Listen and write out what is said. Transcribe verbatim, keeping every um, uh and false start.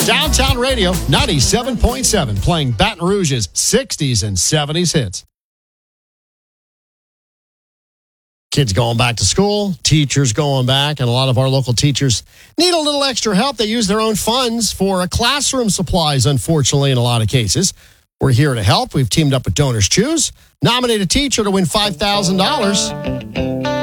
Downtown Radio, ninety-seven point seven, playing Baton Rouge's sixties and seventies hits. Kids going back to school, teachers going back, and a lot of our local teachers need a little extra help. They use their own funds for classroom supplies, unfortunately, in a lot of cases. We're here to help. We've teamed up with Donors Choose. Nominate a teacher to win five thousand dollars.